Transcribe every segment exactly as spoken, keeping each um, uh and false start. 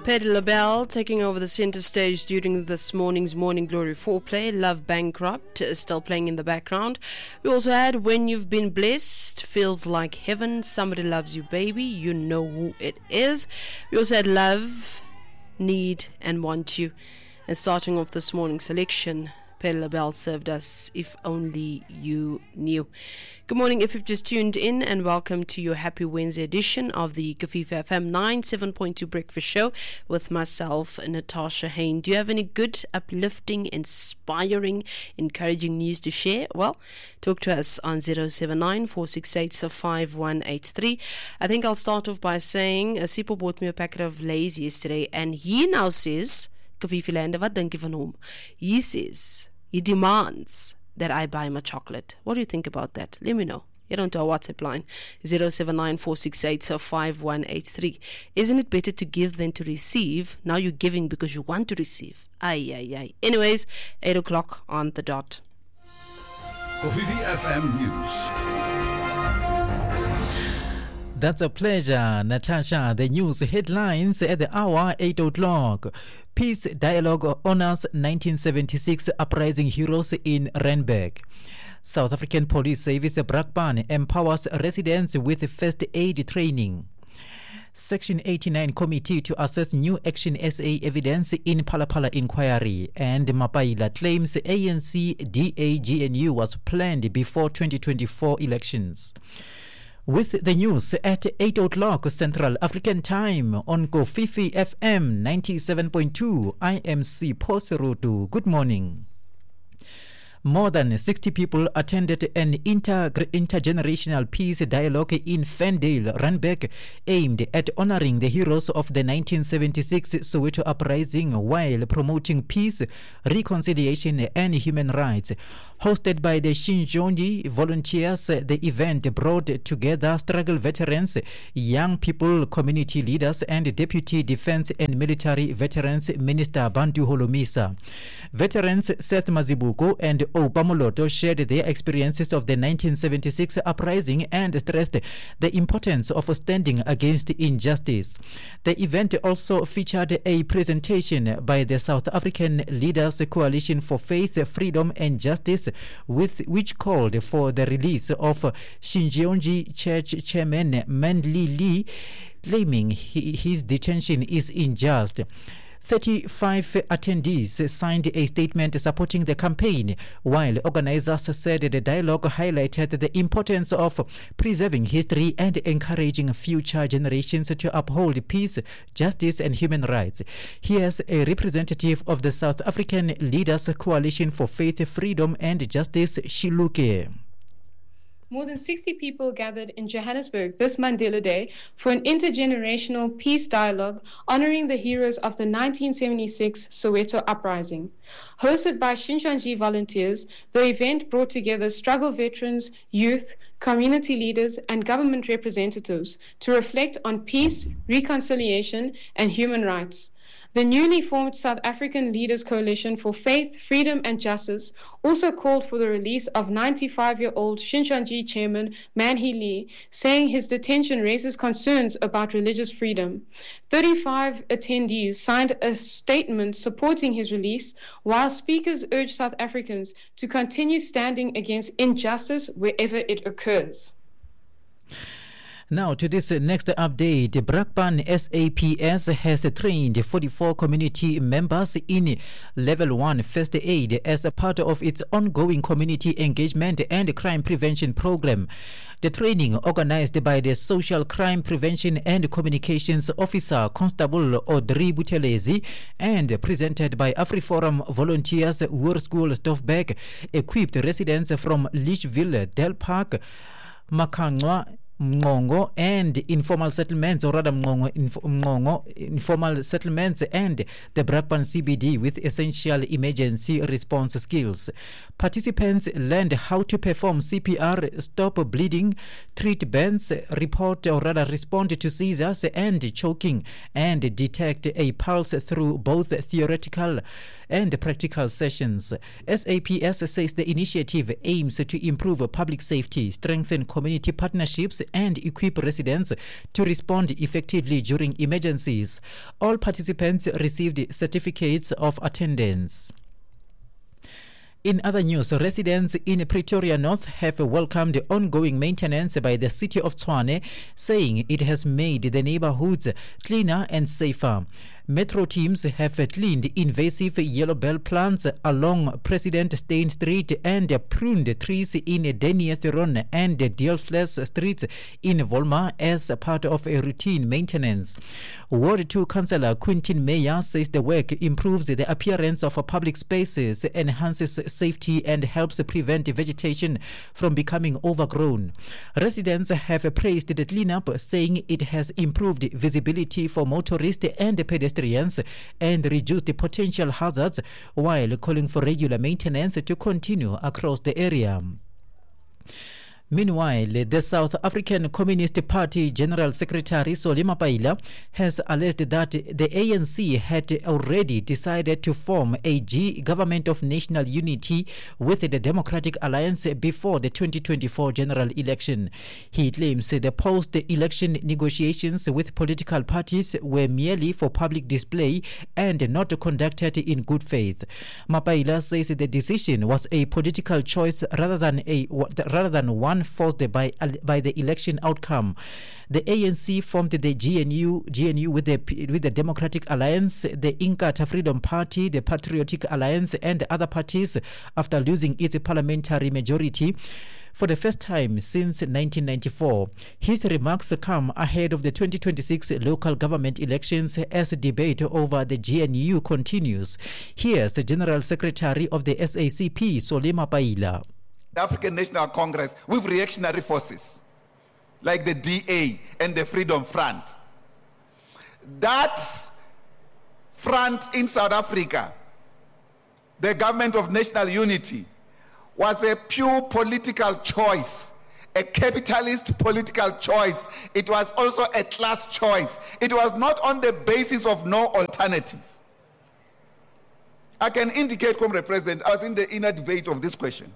Patti LaBelle taking over the center stage during this morning's Morning Glory foreplay. Love Bankrupt is still playing in the background. We also had When You've Been Blessed, Feels Like Heaven, Somebody Loves You Baby, You Know Who It Is. We also had Love, Need and Want You. And starting off this morning's selection, Patti LaBelle served us If Only You Knew. Good morning if you've just tuned in, and welcome to your Happy Wednesday edition of the Kafifa F M ninety-seven point two Breakfast Show with myself, Natasha Hain. Do you have any good, uplifting, inspiring, encouraging news to share? Well, talk to us on zero seven nine, four six eight, five one eight three. I think I'll start off by saying uh, Sipho bought me a packet of Lay's yesterday, and he now says, Kafifa Lande, wat dink jy van hom? He says, he demands that I buy him a chocolate. What do you think about that? Let me know. Get onto our WhatsApp line, zero seven nine, four six eight, five one eight three. Isn't it better to give than to receive? Now you're giving because you want to receive. Aye, aye, aye. Anyways, eight o'clock on the dot. Kafifa F M News. That's a pleasure, Natasha. The news headlines at the hour, eight o'clock. Peace Dialogue honors nineteen seventy-six uprising heroes in Randburg. South African Police Service Brakpan empowers residents with first aid training. Section eighty-nine Committee to assess new Action S A evidence in Palapala inquiry. And Mapaila claims A N C D A G N U was planned before twenty twenty-four elections. With the news at eight o'clock Central African Time on Kafifa F M ninety-seven point two, I am Sipho Serutu. Good morning. More than sixty people attended an inter intergenerational peace dialogue in Ferndale, Randburg, aimed at honoring the heroes of the nineteen seventy-six Soweto uprising while promoting peace, reconciliation and human rights. Hosted by the Shinjonji volunteers, the event brought together struggle veterans, young people, community leaders and Deputy Defense and Military Veterans Minister Bantu Holomisa. Veterans Seth Mazibuko and Obamoloto shared their experiences of the nineteen seventy-six uprising and stressed the importance of standing against injustice. The event also featured a presentation by the South African Leaders Coalition for Faith, Freedom and Justice, with which called for the release of Shinjeonji Church Chairman Manly Lee, claiming he, his detention is unjust. thirty-five attendees signed a statement supporting the campaign, while organizers said the dialogue highlighted the importance of preserving history and encouraging future generations to uphold peace, justice and human rights. Here's a representative of the South African Leaders Coalition for Faith, Freedom and Justice, Shiluke. More than sixty people gathered in Johannesburg this Mandela Day for an intergenerational peace dialogue honoring the heroes of the nineteen seventy-six Soweto uprising. Hosted by Shinjonji volunteers, the event brought together struggle veterans, youth, community leaders and government representatives to reflect on peace, reconciliation and human rights. The newly formed South African Leaders Coalition for Faith, Freedom and Justice also called for the release of ninety-five-year-old Shinjonji chairman Manly Lee, saying his detention raises concerns about religious freedom. thirty-five attendees signed a statement supporting his release, while speakers urged South Africans to continue standing against injustice wherever it occurs. Now to this next update. Brakpan S A P S has trained forty-four community members in Level one First Aid as a part of its ongoing community engagement and crime prevention program. The training, organized by the Social Crime Prevention and Communications Officer Constable Audrey Butelezi and presented by AfriForum volunteers Hoërskool Stoffberg, equipped residents from Lichville, Del Park, Makangwa, Mngongo and informal settlements, or rather Mngongo, inf- Mngongo, informal settlements and the Brakpan C B D with essential emergency response skills. Participants learned how to perform C P R, stop bleeding, treat burns, report or rather respond to seizures and choking, and detect a pulse through both theoretical and practical sessions. S A P S says the initiative aims to improve public safety, strengthen community partnerships and equip residents to respond effectively during emergencies. All participants received certificates of attendance. In other news, residents in Pretoria North have welcomed the ongoing maintenance by the city of Tshwane, saying it has made the neighborhoods cleaner and safer. Metro teams have cleaned invasive yellow bell plants along President Steyn Street and pruned trees in Denniersdorp and Dielfles Streets in Volma as part of a routine maintenance. Ward two Councillor Quintin Meyer says the work improves the appearance of public spaces, enhances safety and helps prevent vegetation from becoming overgrown. Residents have praised the cleanup, saying it has improved visibility for motorists and pedestrians and reduced the potential hazards, while calling for regular maintenance to continue across the area. Meanwhile, the South African Communist Party General Secretary Solly Mapaila has alleged that the A N C had already decided to form a G government of national unity with the Democratic Alliance before the twenty twenty-four general election. He claims the post-election negotiations with political parties were merely for public display and not conducted in good faith. Mapaila says the decision was a political choice rather than a rather than one forced by by the election outcome. The A N C formed the G N U G N U with the with the Democratic Alliance, the Inkatha Freedom Party, the Patriotic Alliance, and other parties after losing its parliamentary majority for the first time since nineteen ninety-four. His remarks come ahead of the twenty twenty-six local government elections as debate over the G N U continues. Here's the General Secretary of the S A C P, Solly Mapaila. The African National Congress with reactionary forces like the D A and the Freedom Front. That front in South Africa, the government of national unity, was a pure political choice, a capitalist political choice. It was also a class choice. It was not on the basis of no alternative. I can indicate, Comrade President, I was in the inner debate of this question.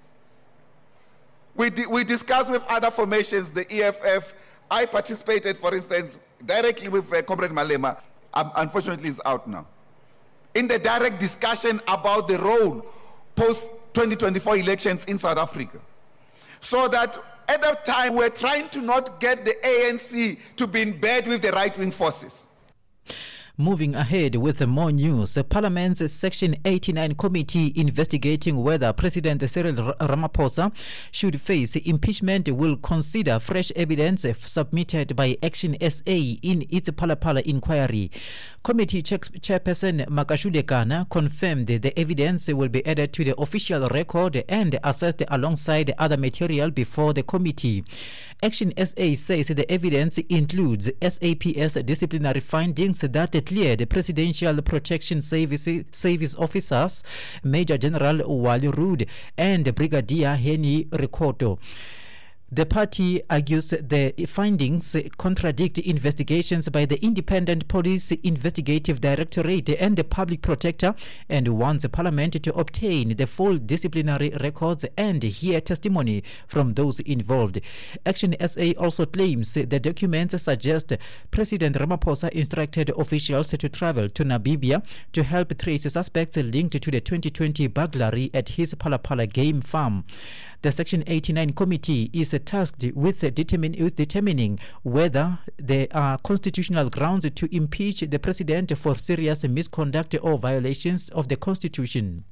We, di- we discussed with other formations, the E F F. I participated, for instance, directly with uh, Comrade Malema. Um, unfortunately, he's out now. In the direct discussion about the role post twenty twenty-four elections in South Africa. So that at that time, we're trying to not get the A N C to be in bed with the right-wing forces. Moving ahead with more news, Parliament's Section eighty-nine committee investigating whether President Cyril Ramaphosa should face impeachment will consider fresh evidence submitted by Action S A in its Phala-Phala inquiry. Committee Chairperson Makashule Kana confirmed the evidence will be added to the official record and assessed alongside other material before the committee. Action S A says the evidence includes S A P S disciplinary findings that cleared Presidential Protection Service, Service officers Major General Wally Rood and Brigadier Henny Rikoto. The party argues the findings contradict investigations by the Independent Police Investigative Directorate and the Public Protector and wants Parliament to obtain the full disciplinary records and hear testimony from those involved. Action S A also claims the documents suggest President Ramaphosa instructed officials to travel to Namibia to help trace suspects linked to the twenty twenty burglary at his Phala-Phala game farm. The Section eighty-nine committee is tasked with, determine, with determining whether there are constitutional grounds to impeach the president for serious misconduct or violations of the Constitution.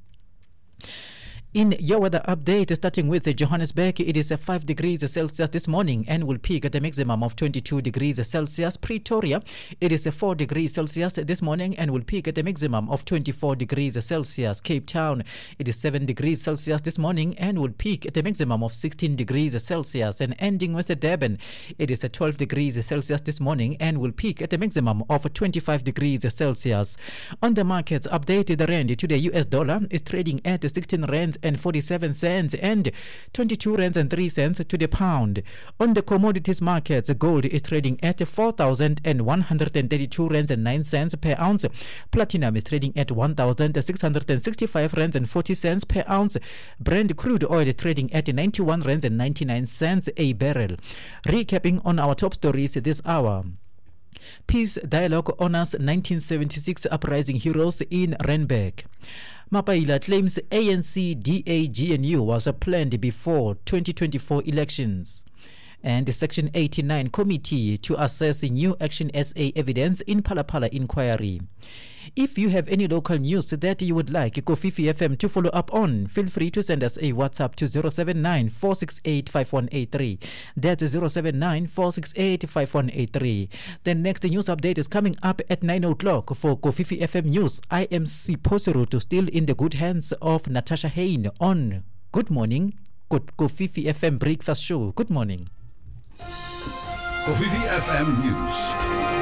In your weather update, starting with Johannesburg, it is five degrees Celsius this morning and will peak at a maximum of twenty-two degrees Celsius. Pretoria, it is four degrees Celsius this morning and will peak at a maximum of twenty-four degrees Celsius. Cape Town, it is seven degrees Celsius this morning and will peak at a maximum of sixteen degrees Celsius. And ending with Durban, it is twelve degrees Celsius this morning and will peak at a maximum of twenty-five degrees Celsius. On the markets update, the rand to the U S dollar is trading at sixteen rands and forty-seven cents and twenty-two rands and three cents to the pound. On the commodities markets, gold is trading at four thousand one hundred thirty-two rands and nine cents per ounce. Platinum is trading at one thousand six hundred sixty-five rands and forty cents per ounce. Brent crude oil is trading at ninety-one rands and ninety-nine cents a barrel. Recapping on our top stories this hour. Peace Dialogue honors nineteen seventy-six uprising heroes in Randburg. Mapaila claims A N C D A G N U was planned before twenty twenty-four elections. And the Section eighty-nine Committee to assess new Action S A evidence in Phala Phala inquiry. If you have any local news that you would like Kofifi F M to follow up on, feel free to send us a WhatsApp to zero seven nine, four six eight, five one eight three. That's zero seven nine, four six eight, five one eight three. The next news update is coming up at nine o'clock. For Kofifi F M News, I am Siposuru, to still in the good hands of Natasha Hain on Good Morning, Good Kofifi F M Breakfast Show. Good morning. Kofifi F M News.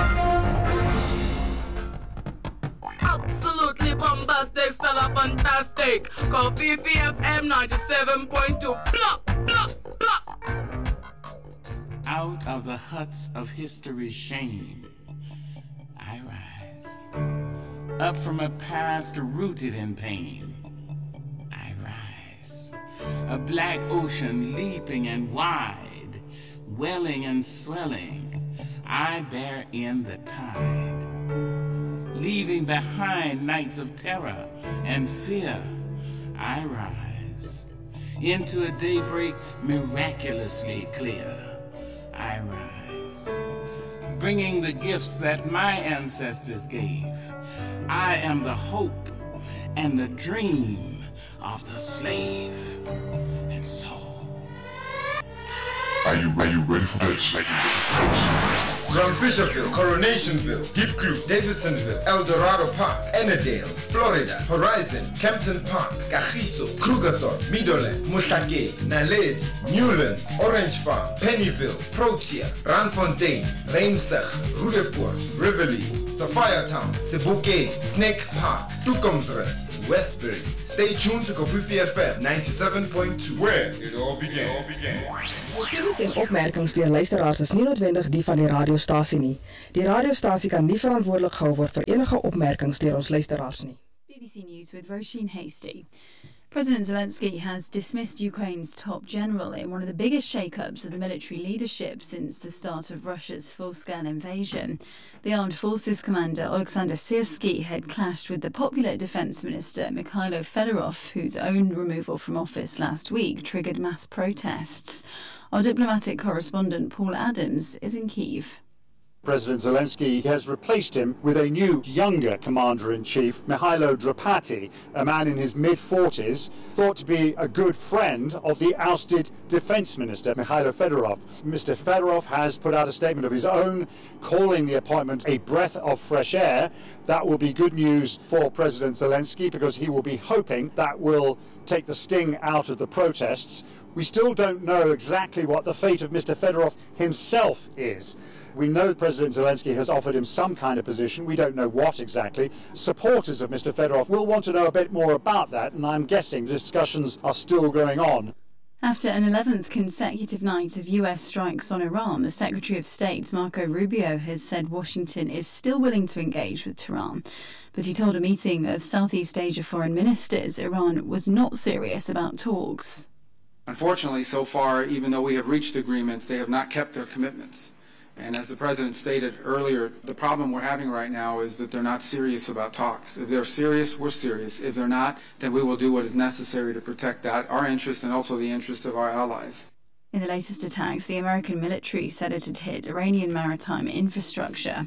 Absolutely bombastic, stellar, fantastic. Kofifi F M ninety-seven point two. Plop, plop, plop. Out of the huts of history's shame, I rise. Up from a past rooted in pain, I rise. A black ocean leaping and wide, welling and swelling, I bear in the tide. Leaving behind nights of terror and fear, I rise. Into a daybreak miraculously clear, I rise. Bringing the gifts that my ancestors gave, I am the hope and the dream of the slave and soul. Are you ready, ready for this? From Fisherville, Coronationville, Deep Creek, Davidsonville, El Dorado Park, Ennerdale, Florida, Horizon, Kempton Park, Kagiso, Krugersdorp, Meadowland, Muhlake, Naledi, Newlands, Orange Farm, Pennyville, Protea, Randfontein, Reimsig, Rudepoort, Riverlea, Sophiatown, Sebokeng, Snake Park, Toekomsrus, Westbury. Stay tuned to Kofifi F M ninety-seven point two, where it all began. Opinies en opmerkings deur luisteraars is nie noodwendig die van die radiostasie nie. Die radiostasie kan nie verantwoordelik gehou word vir enige opmerkings deur ons luisteraars nie. B B C News with Roisin Hasty. President Zelensky has dismissed Ukraine's top general in one of the biggest shake-ups of the military leadership since the start of Russia's full-scale invasion. The Armed Forces commander Alexander Syrsky had clashed with the popular defense minister Mikhailo Fedorov, whose own removal from office last week triggered mass protests. Our diplomatic correspondent Paul Adams is in Kyiv. President Zelensky has replaced him with a new, younger commander-in-chief, Mihailo Drapati, a man in his mid-forties, thought to be a good friend of the ousted defense minister, Mikhailo Fedorov. Mister Fedorov has put out a statement of his own, calling the appointment a breath of fresh air. That will be good news for President Zelensky, because he will be hoping that will take the sting out of the protests. We still don't know exactly what the fate of Mister Fedorov himself is. We know President Zelensky has offered him some kind of position. We don't know what exactly. Supporters of Mister Fedorov will want to know a bit more about that, and I'm guessing discussions are still going on. After an eleventh consecutive night of U S strikes on Iran, the Secretary of State, Marco Rubio, has said Washington is still willing to engage with Tehran. But he told a meeting of Southeast Asia foreign ministers Iran was not serious about talks. Unfortunately, so far, even though we have reached agreements, they have not kept their commitments. And as the President stated earlier, the problem we're having right now is that they're not serious about talks. If they're serious, we're serious. If they're not, then we will do what is necessary to protect that, our interest and also the interest of our allies. In the latest attacks, the American military said it had hit Iranian maritime infrastructure.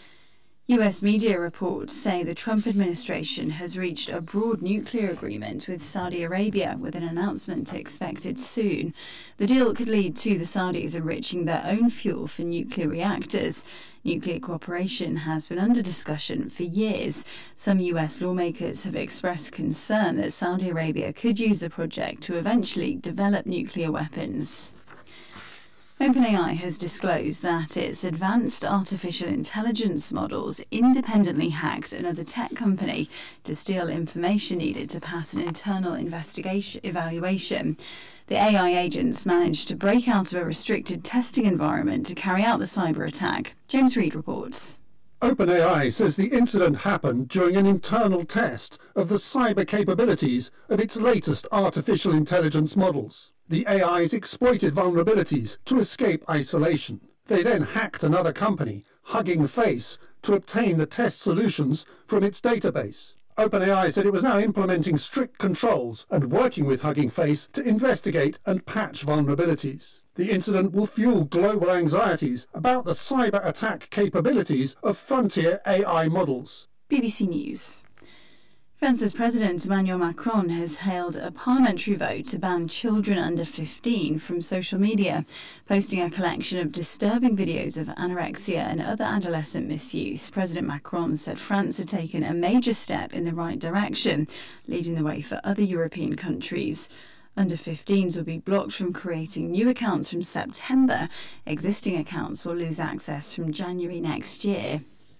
U S media reports say the Trump administration has reached a broad nuclear agreement with Saudi Arabia, with an announcement expected soon. The deal could lead to the Saudis enriching their own fuel for nuclear reactors. Nuclear cooperation has been under discussion for years. Some U S lawmakers have expressed concern that Saudi Arabia could use the project to eventually develop nuclear weapons. OpenAI has disclosed that its advanced artificial intelligence models independently hacked another tech company to steal information needed to pass an internal investigation evaluation. The A I agents managed to break out of a restricted testing environment to carry out the cyber attack. James Reid reports. OpenAI says the incident happened during an internal test of the cyber capabilities of its latest artificial intelligence models. The A Is exploited vulnerabilities to escape isolation. They then hacked another company, Hugging Face, to obtain the test solutions from its database. OpenAI said it was now implementing strict controls and working with Hugging Face to investigate and patch vulnerabilities. The incident will fuel global anxieties about the cyber attack capabilities of frontier A I models. B B C News. France's President Emmanuel Macron has hailed a parliamentary vote to ban children under fifteen from social media, posting a collection of disturbing videos of anorexia and other adolescent misuse. President Macron said France had taken a major step in the right direction, leading the way for other European countries. Under fifteens will be blocked from creating new accounts from September. Existing accounts will lose access from January next year.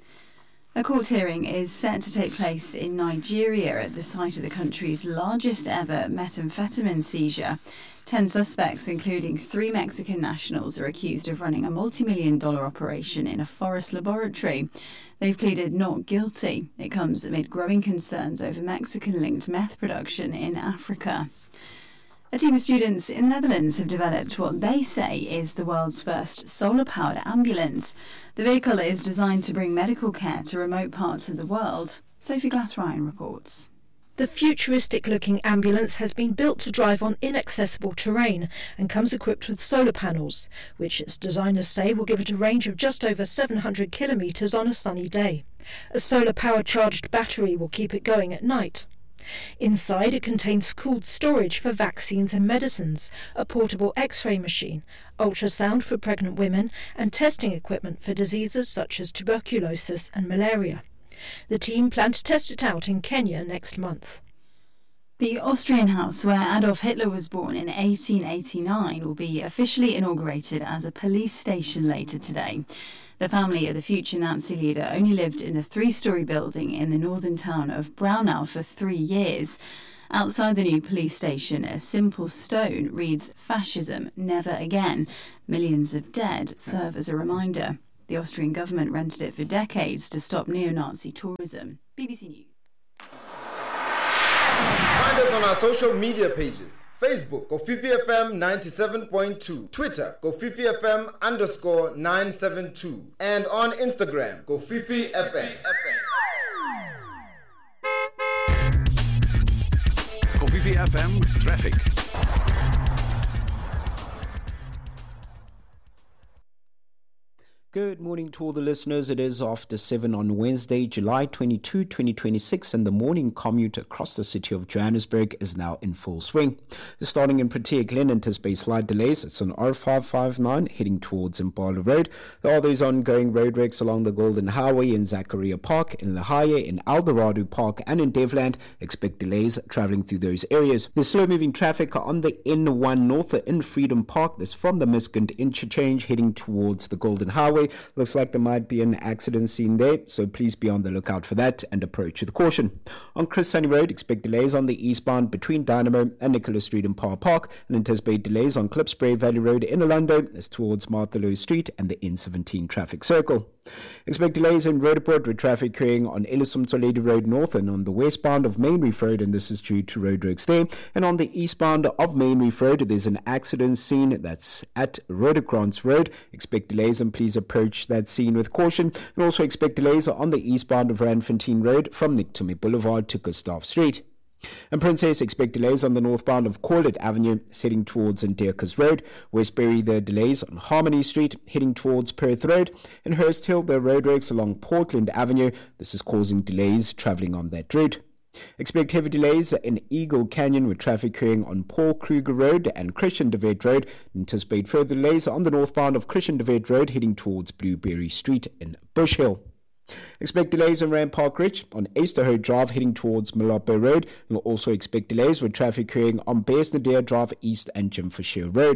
A court hearing is set to take place in Nigeria at the site of the country's largest ever methamphetamine seizure. Ten suspects, including three Mexican nationals, are accused of running a multi-million dollar operation in a forest laboratory. They've pleaded not guilty. It comes amid growing concerns over Mexican-linked meth production in Africa. A team of students in the Netherlands have developed what they say is the world's first solar-powered ambulance. The vehicle is designed to bring medical care to remote parts of the world. Sophie Glass-Ryan reports. The futuristic-looking ambulance has been built to drive on inaccessible terrain and comes equipped with solar panels, which its designers say will give it a range of just over seven hundred kilometres on a sunny day. A solar-powered charged battery will keep it going at night. Inside, it contains cooled storage for vaccines and medicines, a portable X-ray machine, ultrasound for pregnant women, and testing equipment for diseases such as tuberculosis and malaria. The team plan to test it out in Kenya next month. The Austrian house where Adolf Hitler was born in eighteen eighty-nine will be officially inaugurated as a police station later today. The family of the future Nazi leader only lived in the three-storey building in the northern town of Braunau for three years. Outside the new police station, a simple stone reads, "Fascism, never again. Millions of dead" serve as a reminder. The Austrian government rented it for decades to stop neo-Nazi tourism. B B C News. Find us on our social media pages. Facebook, Kofifi F M ninety-seven point two. Twitter, Kofifi F M underscore nine seven two. And on Instagram, Kofifi F M. Kofifi F M Traffic. Good morning to all the listeners. It is after seven on Wednesday, July twenty-second, twenty twenty-six, and the morning commute across the city of Johannesburg is now in full swing. Starting in Protea Glen, anticipate slight delays. It's on R five five nine heading towards Impala Road. There are those ongoing roadworks along the Golden Highway in Zachariah Park, in La Haye, in Eldorado Park, and in Devland. Expect delays travelling through those areas. There's slow-moving traffic on the N one North in Freedom Park. That's from the Miskund interchange heading towards the Golden Highway. Looks like there might be an accident scene there, so please be on the lookout for that and approach with caution. On Chris Sunny Road, expect delays on the eastbound between Dynamo and Nicholas Street in Power Park, and anticipate delays on Klipspruit Valley Road in Orlando as towards Martha Lowe Street and the N seventeen traffic circle. Expect delays in Roodepoort with traffic occurring on Ellison Toledo Road North and on the westbound of Main Reef Road, and this is due to roadworks there. And on the eastbound of Main Reef Road, there's an accident scene that's at Rhodocrans Road. Expect delays and please approach that scene with caution. And also expect delays on the eastbound of Randfontein Road from Nictomy Boulevard to Gustav Street. And Princess, expect delays on the northbound of Corlett Avenue, heading towards Ndeerkus Road. Westbury, the delays on Harmony Street, heading towards Perth Road. And Hurst Hill, the roadworks along Portland Avenue. This is causing delays travelling on that route. Expect heavy delays in Eagle Canyon with traffic occurring on Paul Kruger Road and Christian de Wet Road. Anticipate further delays on the northbound of Christian de Wet Road, heading towards Blueberry Street in Bush Hill. Expect delays on Rand Park Ridge on Easterhoe Drive heading towards Malapo Road. You'll also expect delays with traffic occurring on Bears Nadir Drive East and Jim Fisher Road.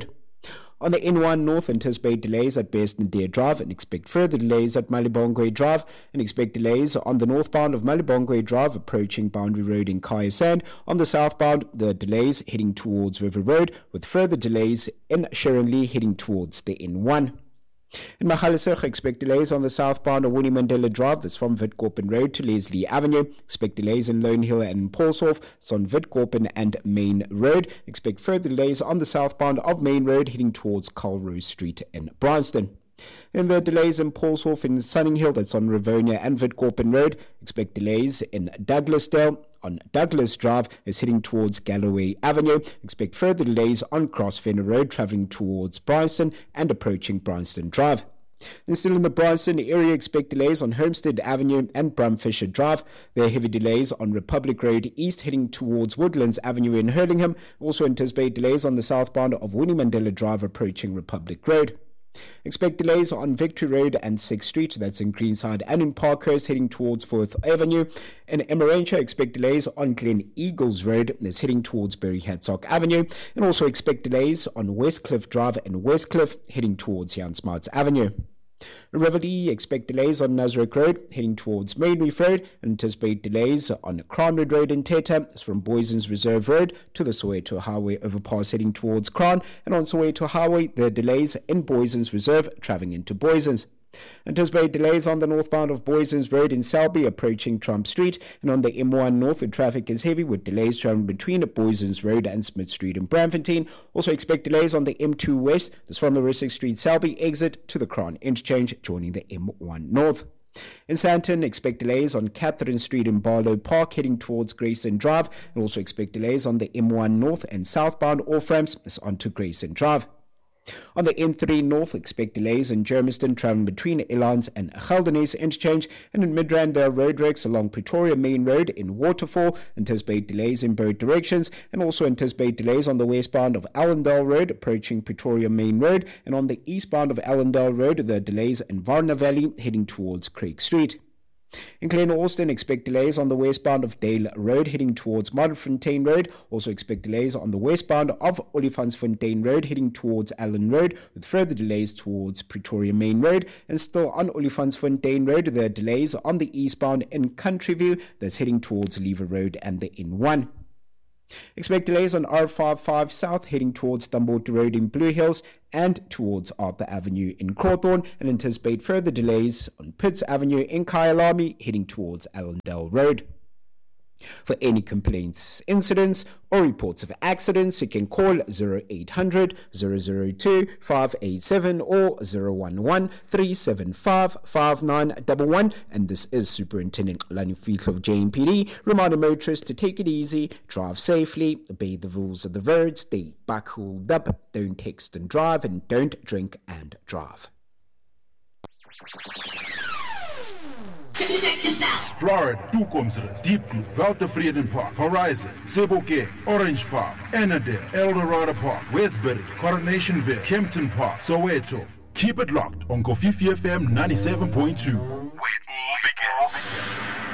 On the N one North, anticipate delays at Best Nadir Drive and expect further delays at Malibongwe Drive, and expect delays on the northbound of Malibongwe Drive approaching Boundary Road in Kaya Sand. On the southbound, the delays heading towards River Road, with further delays in Sharon Lee heading towards the N one. In Magaliesburg, expect delays on the southbound of Winnie Mandela Drive, that's from Witkoppen Road to Leslie Avenue. Expect delays in Lone Hill and Paulshof, it's on Witkoppen and Main Road. Expect further delays on the southbound of Main Road heading towards Carl Street in Bryanston. In the delays in Paulshof in Sunninghill, that's on Rivonia and Witkoppen Road. Expect delays in Douglasdale on Douglas Drive is heading towards Galloway Avenue. Expect further delays on Crossfenner Road travelling towards Bryanston and approaching Bryanston Drive. Then still in the Bryanston area, expect delays on Homestead Avenue and Brumfisher Drive. There are heavy delays on Republic Road East heading towards Woodlands Avenue in Hurlingham. Also anticipate delays on the southbound of Winnie Mandela Drive approaching Republic Road. Expect delays on Victory Road and sixth Street, that's in Greenside, and in Parkhurst heading towards fourth Avenue. In Emmarantia, expect delays on Glen Eagles Road, that's heading towards Berry Hadsock Avenue. And also expect delays on Westcliff Drive and Westcliff heading towards Jan Smuts Avenue. In Rivoli, expect delays on Nasrec Road heading towards Main Reef Road, and anticipate delays on Cranwood Road in Teta. It's from Boyson's Reserve Road to the Soweto Highway overpass heading towards Cran, and on Soweto Highway there are delays in Boyson's Reserve travelling into Boyson's. Anticipate delays on the northbound of Boyson's Road in Selby approaching Trump Street, and on the M one North the traffic is heavy with delays travelling between Boyson's Road and Smith Street in Braamfontein. Also expect delays on the M two West, that's from the Maristic Street Selby exit to the Cran interchange joining the M one North. In Sandton, expect delays on Catherine Street in Barlow Park heading towards Grayson Drive, and also expect delays on the M one North and southbound off ramps that's onto Grayson Drive. On the N three North, expect delays in Germiston travelling between Elans and Geldenhuys interchange, and in Midrand there are road wrecks along Pretoria Main Road in Waterfall. Anticipate delays in both directions, and also anticipate delays on the westbound of Allendale Road approaching Pretoria Main Road, and on the eastbound of Allendale Road there are delays in Varna Valley heading towards Craig Street. In Glen Austin, expect delays on the westbound of Dale Road heading towards Modderfontein Road. Also expect delays on the westbound of Olifantsfontein Road heading towards Allen Road, with further delays towards Pretoria Main Road. And still on Olifantsfontein Road, there are delays on the eastbound in Countryview that's heading towards Lever Road and the N one. Expect delays on R fifty-five South heading towards Dumbarton Road in Blue Hills and towards Arthur Avenue in Cawthorne, and anticipate further delays on Pitts Avenue in Kyalami heading towards Allendale Road. For any complaints, incidents, or reports of accidents, you can call zero eight hundred, zero zero two, five eight seven or zero one one, three seven five, five nine one one. And this is Superintendent Lani Fietl of J M P D, reminding motorists to take it easy, drive safely, obey the rules of the road, stay back holed up, don't text and drive, and don't drink and drive. Check this out. Florida, Toekomsrus, Deep Blue, Weltevreden Park, Horizon, Seboke, Orange Farm, Ennerdale, Eldorado Park, Westbury, Coronationville, Kempton Park, Soweto. Keep it locked on Kofifi F M ninety-seven point two. Wait, oh,